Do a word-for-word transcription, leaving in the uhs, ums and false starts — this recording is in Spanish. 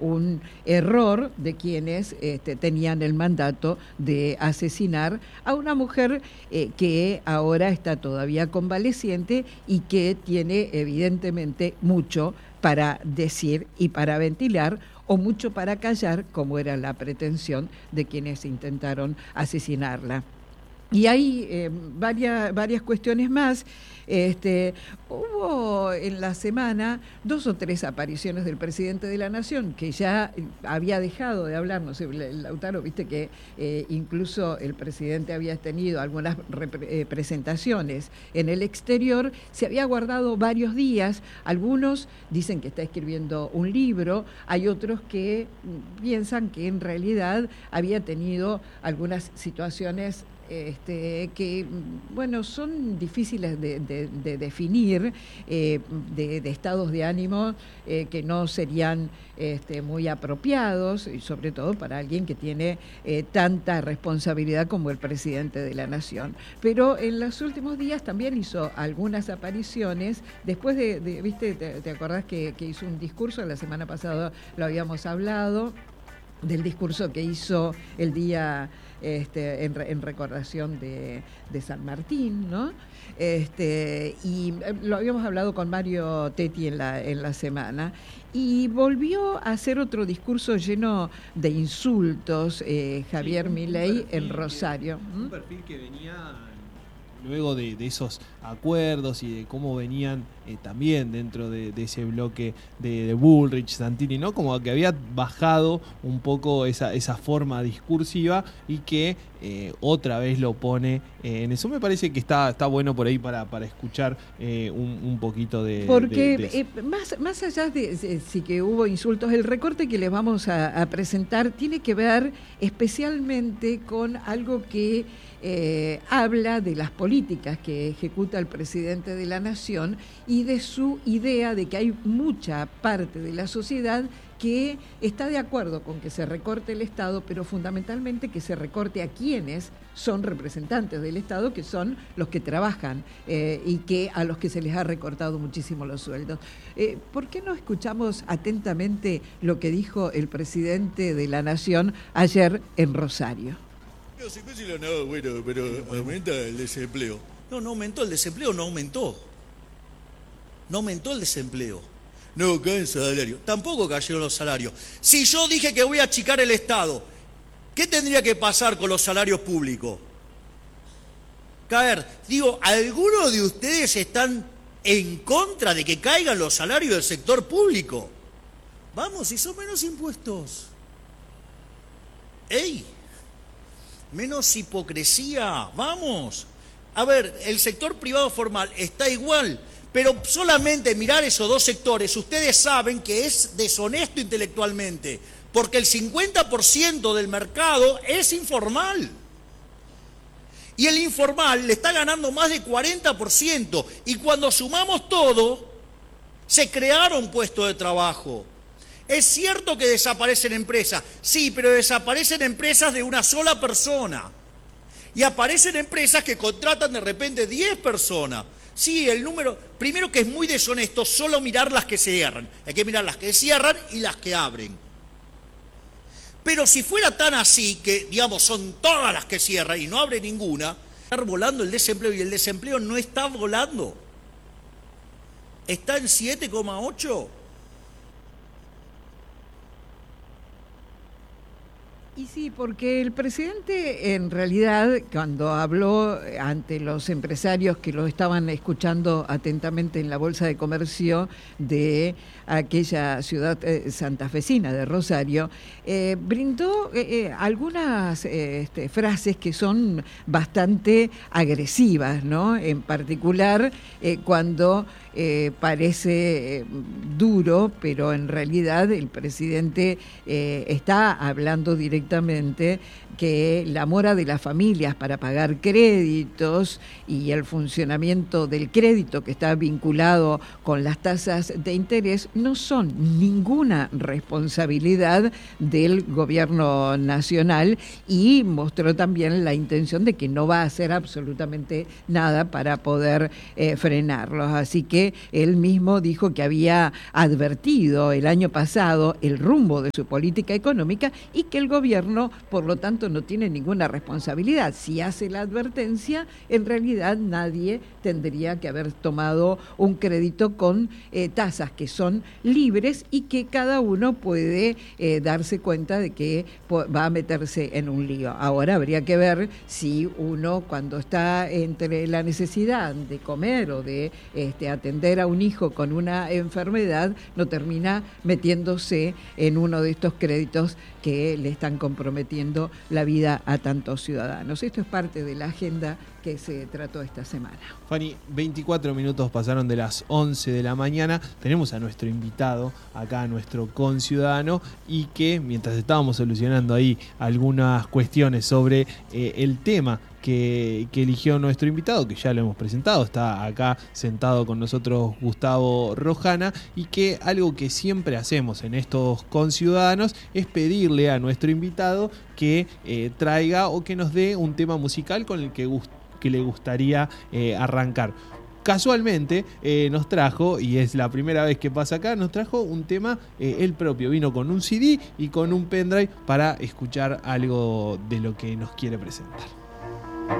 un error de quienes este, tenían el mandato de asesinar a una mujer eh, que ahora está todavía convaleciente y que tiene evidentemente mucho para decir y para ventilar, o mucho para callar, como era la pretensión de quienes intentaron asesinarla. Y hay eh, varias, varias cuestiones más. Este, hubo en la semana dos o tres apariciones del presidente de la Nación, que ya había dejado de hablar, no sé, Lautaro, viste que eh, incluso el presidente había tenido algunas eh, presentaciones en el exterior, se había guardado varios días, algunos dicen que está escribiendo un libro, hay otros que piensan que en realidad había tenido algunas situaciones Este, que, bueno, son difíciles de, de, de definir, eh, de, de estados de ánimo eh, que no serían este, muy apropiados, y sobre todo para alguien que tiene eh, tanta responsabilidad como el presidente de la Nación. Pero en los últimos días también hizo algunas apariciones, después de, de viste, te, te acordás que, que hizo un discurso, la semana pasada lo habíamos hablado, del discurso que hizo el día este, en, en recordación de, de San Martín, ¿no? Este, y lo habíamos hablado con Mario Tetti en la, en la semana, y volvió a hacer otro discurso lleno de insultos, eh, Javier sí, Milei en Rosario. Que, un perfil que venía luego de, de esos acuerdos y de cómo venían eh, también dentro de, de ese bloque de, de Bullrich, Santini, ¿no? Como que había bajado un poco esa, esa forma discursiva y que eh, otra vez lo pone eh, en eso. Me parece que está, está bueno por ahí para, para escuchar eh, un, un poquito de... Porque de, de eh, más, más allá de, de si que hubo insultos, el recorte que les vamos a, a presentar tiene que ver especialmente con algo que Eh, habla de las políticas que ejecuta el presidente de la Nación y de su idea de que hay mucha parte de la sociedad que está de acuerdo con que se recorte el Estado, pero fundamentalmente que se recorte a quienes son representantes del Estado, que son los que trabajan eh, y que a los que se les ha recortado muchísimo los sueldos. Eh, ¿Por qué no escuchamos atentamente lo que dijo el presidente de la Nación ayer en Rosario? No, bueno, pero aumenta el desempleo. No, no aumentó el desempleo, no aumentó. No aumentó el desempleo. No cae el salario. Tampoco cayeron los salarios. Si yo dije que voy a achicar el Estado, ¿qué tendría que pasar con los salarios públicos? Caer. Digo, ¿algunos de ustedes están en contra de que caigan los salarios del sector público? Vamos, si son menos impuestos. ¡Ey! Menos hipocresía, vamos. A ver, el sector privado formal está igual, pero solamente mirar esos dos sectores, ustedes saben que es deshonesto intelectualmente, porque el cincuenta por ciento del mercado es informal. Y el informal le está ganando más de cuarenta por ciento, y cuando sumamos todo, se crearon puestos de trabajo. Es cierto que desaparecen empresas, sí, pero desaparecen empresas de una sola persona. Y aparecen empresas que contratan de repente diez personas. Sí, el número, primero que es muy deshonesto solo mirar las que cierran. Hay que mirar las que cierran y las que abren. Pero si fuera tan así, que digamos son todas las que cierran y no abre ninguna, está volando el desempleo y el desempleo no está volando. Está en siete coma ocho. Y sí, porque el presidente en realidad cuando habló ante los empresarios que lo estaban escuchando atentamente en la Bolsa de Comercio de aquella ciudad eh, santafesina de Rosario, eh, brindó eh, eh, algunas eh, este, frases que son bastante agresivas, ¿no? En particular eh, cuando eh, parece eh, duro, pero en realidad el presidente eh, está hablando directamente que la mora de las familias para pagar créditos y el funcionamiento del crédito que está vinculado con las tasas de interés no son ninguna responsabilidad del gobierno nacional, y mostró también la intención de que no va a hacer absolutamente nada para poder eh, frenarlos. Así que que él mismo dijo que había advertido el año pasado el rumbo de su política económica y que el gobierno, por lo tanto, no tiene ninguna responsabilidad. Si hace la advertencia, en realidad nadie tendría que haber tomado un crédito con eh, tasas que son libres y que cada uno puede eh, darse cuenta de que va a meterse en un lío. Ahora habría que ver si uno, cuando está entre la necesidad de comer o de este, atender a un hijo con una enfermedad, no termina metiéndose en uno de estos créditos que le están comprometiendo la vida a tantos ciudadanos. Esto es parte de la agenda que se trató esta semana. Fanny, veinticuatro minutos pasaron de las once de la mañana. Tenemos a nuestro invitado acá, a nuestro conciudadano, y que mientras estábamos solucionando ahí algunas cuestiones sobre eh, el tema que, que eligió nuestro invitado, que ya lo hemos presentado, está acá sentado con nosotros Gustavo Rojana, y que algo que siempre hacemos en estos conciudadanos es pedirle a nuestro invitado que eh, traiga o que nos dé un tema musical con el que, gust- que le gustaría eh, arrancar. Casualmente eh, nos trajo, y es la primera vez que pasa acá, nos trajo un tema eh, él propio, vino con un C D y con un pendrive para escuchar algo de lo que nos quiere presentar.